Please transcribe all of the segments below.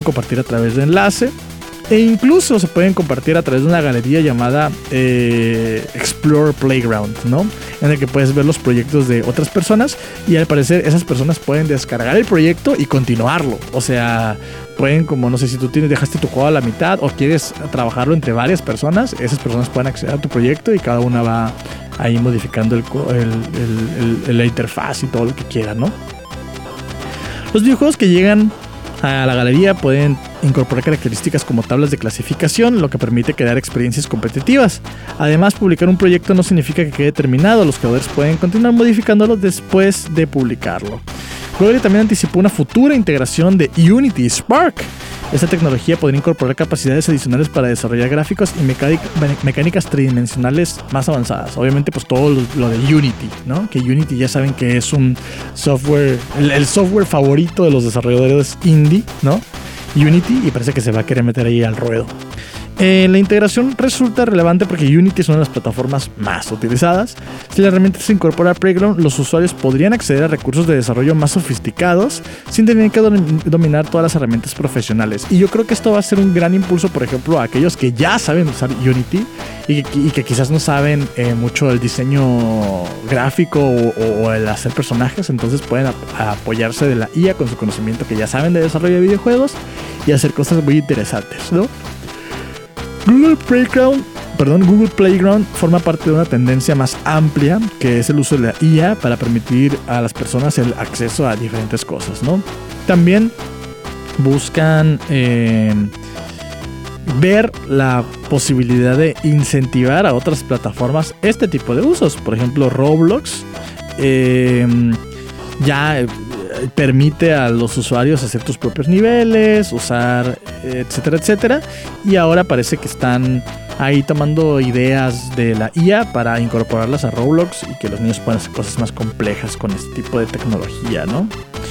compartir a través de enlace. E incluso se pueden compartir a través de una galería llamada Explore Playground, ¿no? En el que puedes ver los proyectos de otras personas y al parecer esas personas pueden descargar el proyecto y continuarlo. O sea, pueden, como no sé, si tú dejaste tu juego a la mitad o quieres trabajarlo entre varias personas, esas personas pueden acceder a tu proyecto y cada una va ahí modificando la interfaz y todo lo que quieran, ¿no? Los videojuegos que llegan a la galería pueden incorporar características como tablas de clasificación, lo que permite crear experiencias competitivas. Además, publicar un proyecto no significa que quede terminado, los creadores pueden continuar modificándolo después de publicarlo. Google también anticipó una futura integración de Unity Spark. Esta tecnología podría incorporar capacidades adicionales para desarrollar gráficos y mecánicas tridimensionales más avanzadas. Obviamente, pues todo lo de Unity, ¿no? Que Unity ya saben que es un software, el software favorito de los desarrolladores indie, ¿no? Unity, y parece que se va a querer meter ahí al ruedo. La integración resulta relevante porque Unity es una de las plataformas más utilizadas. Si la herramienta se incorpora a Playground, los usuarios podrían acceder a recursos de desarrollo más sofisticados sin tener que dominar todas las herramientas profesionales. Y yo creo que esto va a ser un gran impulso, por ejemplo, a aquellos que ya saben usar Unity y que quizás no saben mucho del diseño gráfico o el hacer personajes. Entonces pueden apoyarse de la IA con su conocimiento que ya saben de desarrollo de videojuegos y hacer cosas muy interesantes, ¿no? Google Playground forma parte de una tendencia más amplia, que es el uso de la IA para permitir a las personas el acceso a diferentes cosas, ¿no? También buscan ver la posibilidad de incentivar a otras plataformas este tipo de usos. Por ejemplo, Roblox ya permite a los usuarios hacer tus propios niveles, usar, etcétera, etcétera. Y ahora parece que están ahí tomando ideas de la IA para incorporarlas a Roblox y que los niños puedan hacer cosas más complejas con este tipo de tecnología, ¿no?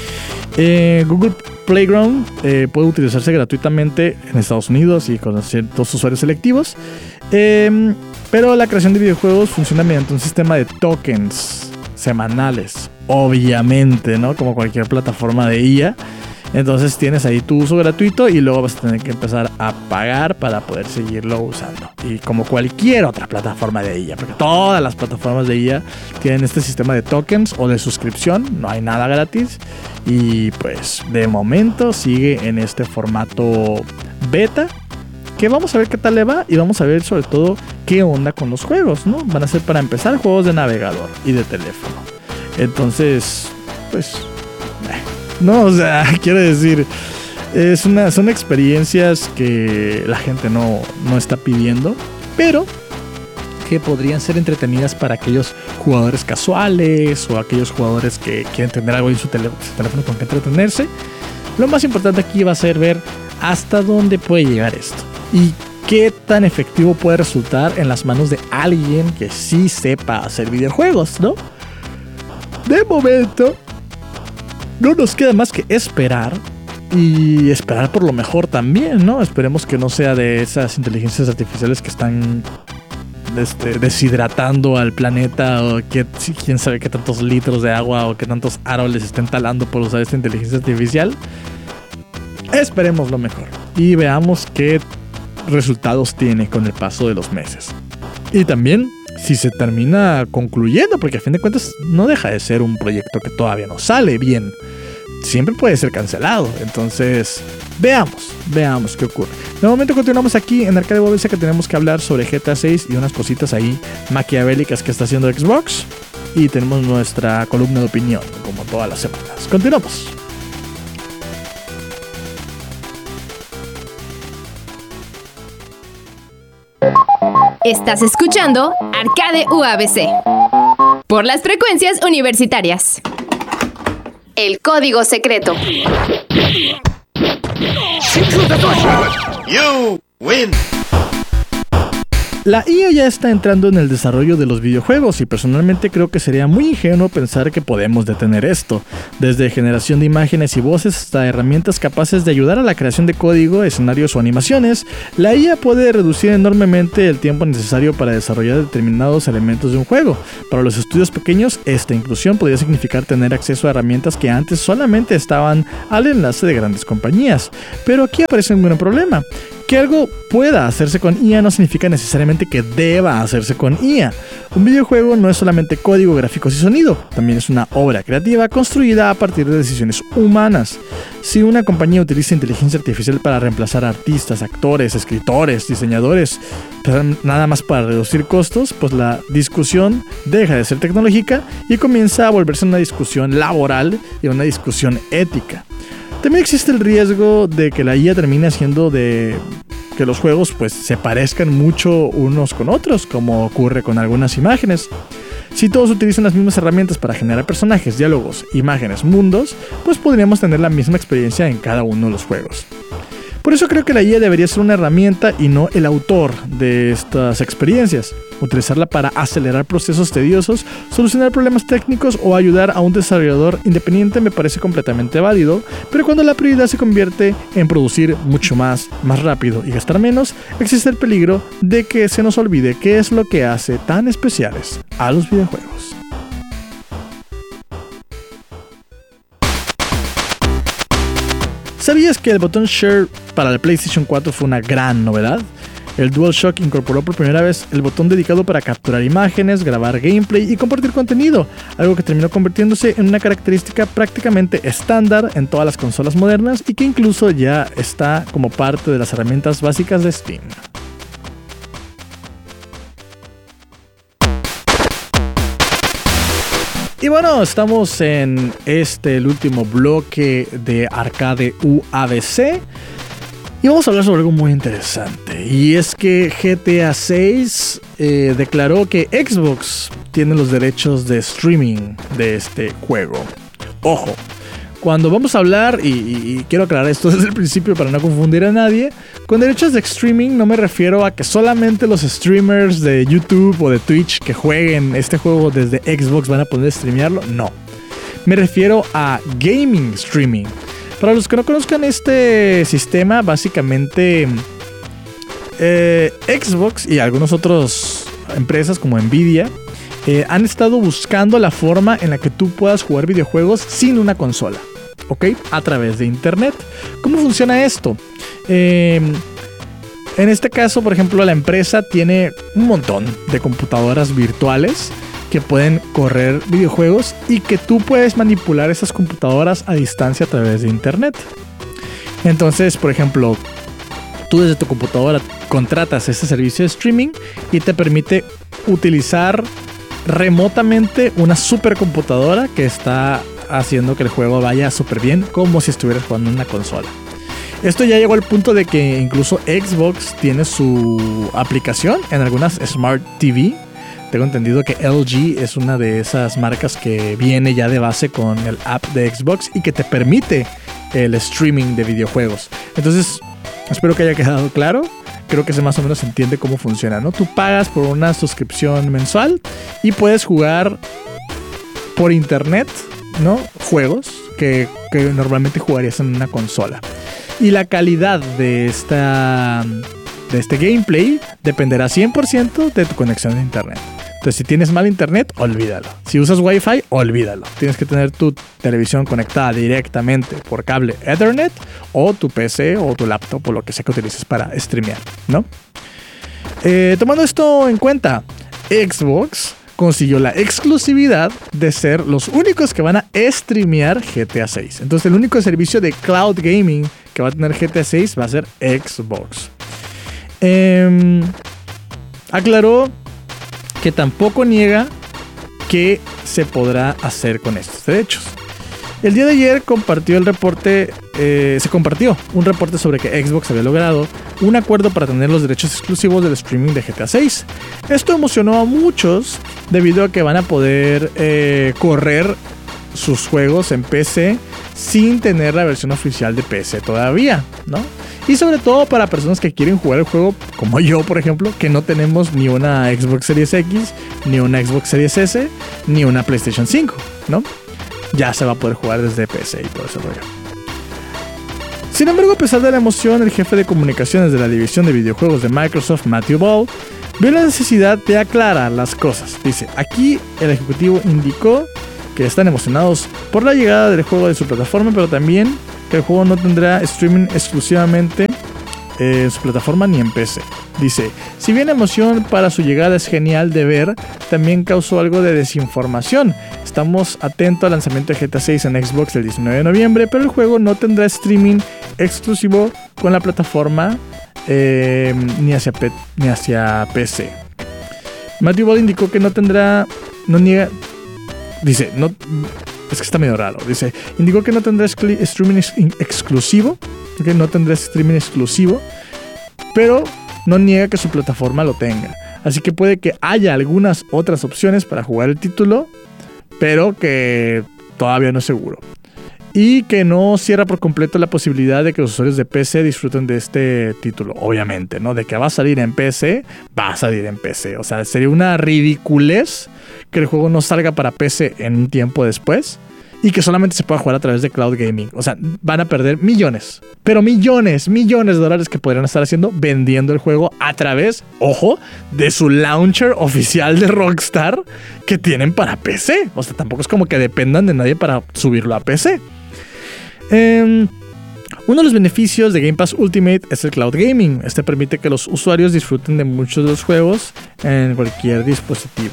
Google Playground puede utilizarse gratuitamente en Estados Unidos y con ciertos usuarios selectivos. Pero la creación de videojuegos funciona mediante un sistema de tokens semanales, obviamente, ¿no? Como cualquier plataforma de IA. Entonces tienes ahí tu uso gratuito y luego vas a tener que empezar a pagar para poder seguirlo usando. Y como cualquier otra plataforma de IA, porque todas las plataformas de IA tienen este sistema de tokens o de suscripción, no hay nada gratis. Y pues de momento sigue en este formato beta, que vamos a ver qué tal le va y vamos a ver sobre todo qué onda con los juegos, ¿no? Van a ser, para empezar, juegos de navegador y de teléfono. Entonces, pues, no, o sea, quiero decir, son experiencias que la gente no está pidiendo, pero que podrían ser entretenidas para aquellos jugadores casuales o aquellos jugadores que quieren tener algo en su teléfono con que entretenerse. Lo más importante aquí va a ser ver hasta dónde puede llegar esto y qué tan efectivo puede resultar en las manos de alguien que sí sepa hacer videojuegos, ¿no? De momento, no nos queda más que esperar y esperar por lo mejor también, ¿no? Esperemos que no sea de esas inteligencias artificiales que están deshidratando al planeta, o que quién sabe qué tantos litros de agua o qué tantos árboles estén talando por usar esta inteligencia artificial. Esperemos lo mejor y veamos qué resultados tiene con el paso de los meses. Y también si se termina concluyendo, porque a fin de cuentas no deja de ser un proyecto que todavía no sale bien. Siempre puede ser cancelado. Entonces, veamos qué ocurre. De momento continuamos aquí en Arcade Bobesa, que tenemos que hablar sobre GTA 6 y unas cositas ahí maquiavélicas que está haciendo Xbox. Y tenemos nuestra columna de opinión, como todas las semanas. Continuamos. Estás escuchando Arcade UABC por las frecuencias universitarias. El código secreto. You win. La IA ya está entrando en el desarrollo de los videojuegos y personalmente creo que sería muy ingenuo pensar que podemos detener esto. Desde generación de imágenes y voces hasta herramientas capaces de ayudar a la creación de código, escenarios o animaciones, la IA puede reducir enormemente el tiempo necesario para desarrollar determinados elementos de un juego. Para los estudios pequeños, esta inclusión podría significar tener acceso a herramientas que antes solamente estaban al enlace de grandes compañías. Pero aquí aparece un gran problema. Que algo pueda hacerse con IA no significa necesariamente que deba hacerse con IA. Un videojuego no es solamente código, gráficos y sonido, también es una obra creativa construida a partir de decisiones humanas. Si una compañía utiliza inteligencia artificial para reemplazar a artistas, actores, escritores, diseñadores, nada más para reducir costos, pues la discusión deja de ser tecnológica y comienza a volverse una discusión laboral y una discusión ética. También existe el riesgo de que la IA termine haciendo de que los juegos pues se parezcan mucho unos con otros, como ocurre con algunas imágenes. Si todos utilizan las mismas herramientas para generar personajes, diálogos, imágenes, mundos, pues podríamos tener la misma experiencia en cada uno de los juegos. Por eso creo que la IA debería ser una herramienta y no el autor de estas experiencias. Utilizarla para acelerar procesos tediosos, solucionar problemas técnicos o ayudar a un desarrollador independiente me parece completamente válido, pero cuando la prioridad se convierte en producir mucho más rápido y gastar menos, existe el peligro de que se nos olvide qué es lo que hace tan especiales a los videojuegos. ¿Sabías que el botón Share para el PlayStation 4 fue una gran novedad? El DualShock incorporó por primera vez el botón dedicado para capturar imágenes, grabar gameplay y compartir contenido, algo que terminó convirtiéndose en una característica prácticamente estándar en todas las consolas modernas y que incluso ya está como parte de las herramientas básicas de Steam. Y bueno, estamos en el último bloque de Arcade UABC y vamos a hablar sobre algo muy interesante, y es que GTA 6 declaró que Xbox tiene los derechos de streaming de este juego. Ojo, cuando vamos a hablar, y quiero aclarar esto desde el principio para no confundir a nadie, con derechos de streaming no me refiero a que solamente los streamers de YouTube o de Twitch que jueguen este juego desde Xbox van a poder streamearlo, no. Me refiero a gaming streaming. Para los que no conozcan este sistema, básicamente Xbox y algunas otras empresas como Nvidia han estado buscando la forma en la que tú puedas jugar videojuegos sin una consola, ¿ok? A través de internet. ¿Cómo funciona esto? En este caso, por ejemplo, la empresa tiene un montón de computadoras virtuales que pueden correr videojuegos y que tú puedes manipular esas computadoras a distancia a través de internet. Entonces, por ejemplo, tú desde tu computadora contratas este servicio de streaming y te permite utilizar remotamente una supercomputadora que está haciendo que el juego vaya súper bien, como si estuvieras jugando en una consola. Esto ya llegó al punto de que incluso Xbox tiene su aplicación en algunas Smart TV. Tengo entendido que LG es una de esas marcas que viene ya de base con el app de Xbox y que te permite el streaming de videojuegos. Entonces, espero que haya quedado claro. Creo que se más o menos entiende cómo funciona, ¿no? Tú pagas por una suscripción mensual y puedes jugar por internet, ¿no? Juegos que normalmente jugarías en una consola. Y la calidad de este gameplay dependerá 100% de tu conexión a internet. Entonces, si tienes mal internet, olvídalo. Si usas Wi-Fi, olvídalo. Tienes que tener tu televisión conectada directamente por cable Ethernet o tu PC o tu laptop o lo que sea que utilices para streamear, ¿no? Tomando esto en cuenta, Xbox consiguió la exclusividad de ser los únicos que van a streamear GTA 6. Entonces, el único servicio de cloud gaming que va a tener GTA 6 va a ser Xbox. Aclaró que tampoco niega que se podrá hacer con estos derechos. El día de ayer se compartió un reporte sobre que Xbox había logrado un acuerdo para tener los derechos exclusivos del streaming de GTA 6. Esto emocionó a muchos debido a que van a poder correr sus juegos en PC sin tener la versión oficial de PC todavía, ¿no? Y sobre todo para personas que quieren jugar el juego, como yo, por ejemplo, que no tenemos ni una Xbox Series X, ni una Xbox Series S, ni una PlayStation 5, ¿no? Ya se va a poder jugar desde PC y todo ese rollo. Sin embargo, a pesar de la emoción, el jefe de comunicaciones de la división de videojuegos de Microsoft, Matthew Ball, vio la necesidad de aclarar las cosas. Dice, aquí el ejecutivo indicó que están emocionados por la llegada del juego de su plataforma, pero también que el juego no tendrá streaming exclusivamente en su plataforma ni en PC. Dice, si bien la emoción para su llegada es genial de ver, también causó algo de desinformación. Estamos atentos al lanzamiento de GTA 6 en Xbox el 19 de noviembre, pero el juego no tendrá streaming exclusivo con la plataforma ni hacia PC. Matthew Ball indicó que es que está medio raro. Dice, indicó que no tendrá streaming exclusivo, que no tendrá streaming exclusivo, pero no niega que su plataforma lo tenga. Así que puede que haya algunas otras opciones para jugar el título, pero que todavía no es seguro. Y que no cierra por completo la posibilidad de que los usuarios de PC disfruten de este título. Obviamente, ¿no? De que va a salir en PC, va a salir en PC. O sea, sería una ridiculez que el juego no salga para PC en un tiempo después y que solamente se pueda jugar a través de cloud gaming. O sea, van a perder millones, pero millones de dólares que podrían estar haciendo vendiendo el juego a través, ojo, de su launcher oficial de Rockstar que tienen para PC. O sea, tampoco es como que dependan de nadie para subirlo a PC. Uno de los beneficios de Game Pass Ultimate es el cloud gaming. Este permite que los usuarios disfruten de muchos de los juegos en cualquier dispositivo.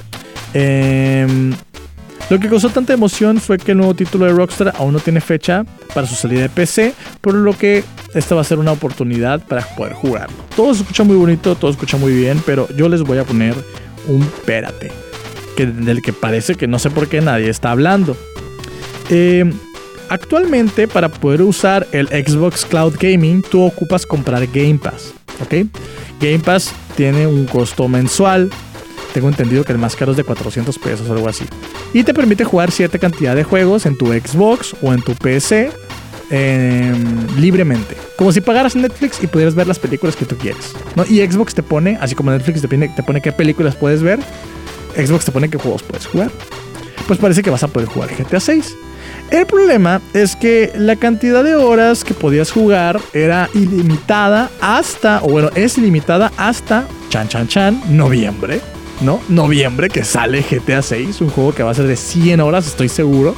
Lo que causó tanta emoción fue que el nuevo título de Rockstar aún no tiene fecha para su salida de PC, por lo que esta va a ser una oportunidad para poder jugarlo. Todo se escucha muy bonito, todo se escucha muy bien, pero yo les voy a poner un pérate, del que parece que no sé por qué nadie está hablando. Actualmente, para poder usar el Xbox Cloud Gaming, tú ocupas comprar Game Pass, ¿ok? Game Pass tiene un costo mensual. Tengo entendido que el más caro es de $400 o algo así. Y te permite jugar cierta cantidad de juegos en tu Xbox o en tu PC libremente. Como si pagaras Netflix y pudieras ver las películas que tú quieres, ¿no? Y Xbox te pone, así como Netflix te pone qué películas puedes ver, Xbox te pone qué juegos puedes jugar. Pues parece que vas a poder jugar GTA 6. El problema es que la cantidad de horas que podías jugar era ilimitada es ilimitada hasta noviembre, ¿no? Noviembre, que sale GTA 6, un juego que va a ser de 100 horas, estoy seguro.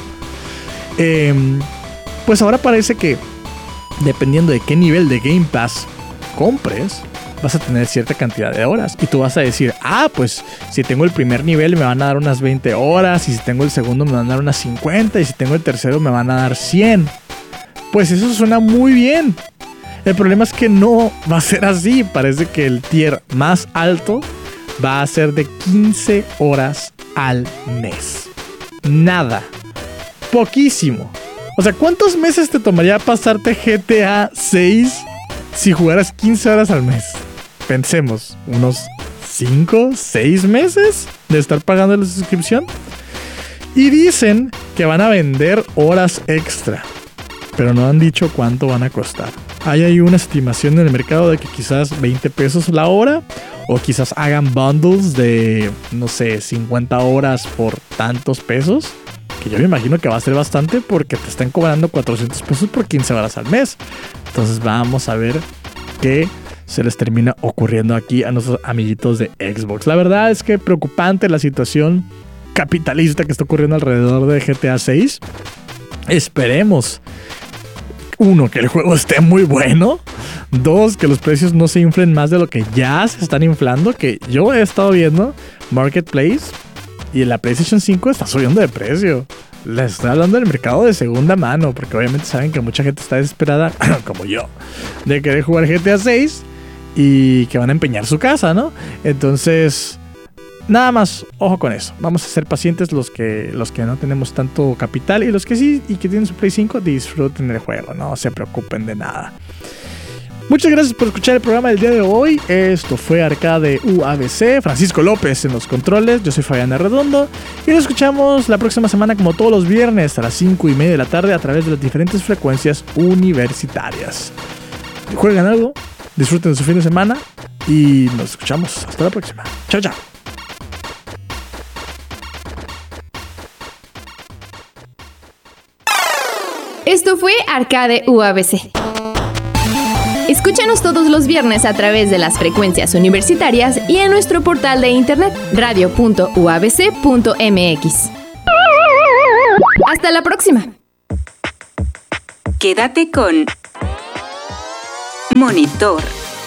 Pues ahora parece que, dependiendo de qué nivel de Game Pass compres, vas a tener cierta cantidad de horas. Y tú vas a decir, pues si tengo el primer nivel me van a dar unas 20 horas, y si tengo el segundo me van a dar unas 50, y si tengo el tercero me van a dar 100. Pues eso suena muy bien. El problema es que no va a ser así. Parece que el tier más alto va a ser de 15 horas al mes. Nada. Poquísimo. O sea, ¿cuántos meses te tomaría pasarte GTA 6 si jugaras 15 horas al mes? Pensemos, unos 5, 6 meses de estar pagando la suscripción. Y dicen que van a vender horas extra, pero no han dicho cuánto van a costar. Hay ahí una estimación en el mercado de que quizás 20 pesos la hora, o quizás hagan bundles de, no sé, 50 horas por tantos pesos, que yo me imagino que va a ser bastante porque te están cobrando 400 pesos por 15 horas al mes. Entonces vamos a ver qué se les termina ocurriendo aquí a nuestros amiguitos de Xbox. La verdad es que preocupante la situación capitalista que está ocurriendo alrededor de GTA 6. Esperemos, 1, que el juego esté muy bueno. 2, que los precios no se inflen más de lo que ya se están inflando. Que yo he estado viendo Marketplace y la PlayStation 5 está subiendo de precio. Les estoy hablando del mercado de segunda mano, porque obviamente saben que mucha gente está desesperada, como yo, de querer jugar GTA 6 y que van a empeñar su casa, ¿no? Entonces, nada más, ojo con eso. Vamos a ser pacientes los que no tenemos tanto capital, y los que sí y que tienen su Play 5, disfruten el juego, no se preocupen de nada. Muchas gracias por escuchar el programa del día de hoy. Esto fue Arcade UABC. Francisco López en los controles. Yo soy Fabián Arredondo. Y nos escuchamos la próxima semana, como todos los viernes, a las 5:30 de la tarde, a través de las diferentes frecuencias universitarias. jueguen algo, disfruten su fin de semana y nos escuchamos. Hasta la próxima. Chao, chao. Esto fue Arcade UABC. Escúchanos todos los viernes a través de las frecuencias universitarias y en nuestro portal de internet radio.uabc.mx. Hasta la próxima. Quédate con Monitor.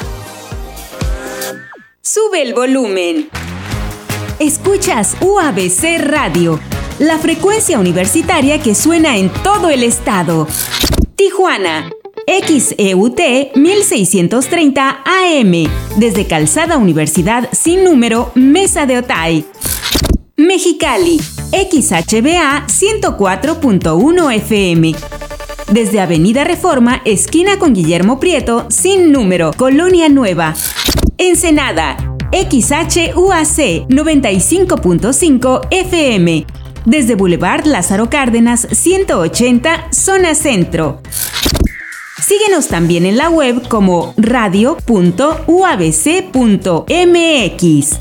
Sube el volumen. Escuchas UABC Radio, la frecuencia universitaria que suena en todo el estado. Tijuana, XEUT 1630 AM, desde Calzada Universidad sin número, Mesa de Otay. Mexicali, XHBA 104.1 FM, desde Avenida Reforma, esquina con Guillermo Prieto, sin número, Colonia Nueva. Ensenada, XHUAC 95.5 FM, desde Boulevard Lázaro Cárdenas 180, zona centro. Síguenos también en la web como radio.uabc.mx.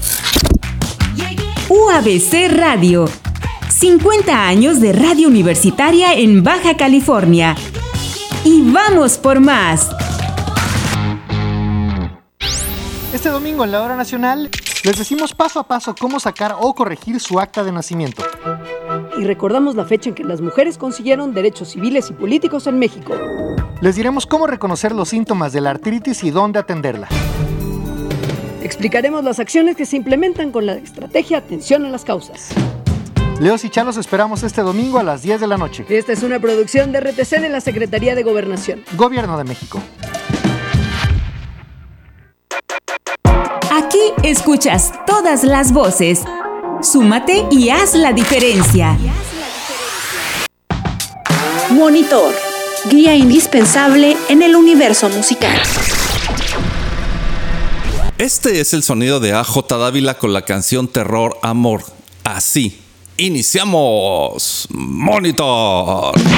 UABC Radio, 50 años de radio universitaria en Baja California. Y vamos por más. Este domingo en la Hora Nacional les decimos paso a paso cómo sacar o corregir su acta de nacimiento. Y recordamos la fecha en que las mujeres consiguieron derechos civiles y políticos en México. Les diremos cómo reconocer los síntomas de la artritis y dónde atenderla. Explicaremos las acciones que se implementan con la estrategia Atención a las Causas. Leos y Charlos esperamos este domingo a las 10 de la noche. Esta es una producción de RTC de la Secretaría de Gobernación. Gobierno de México. Aquí escuchas todas las voces. Súmate y haz la diferencia. Monitor, guía indispensable en el universo musical. Este es el sonido de AJ Dávila con la canción Terror Amor. Así, iniciamos Monitor.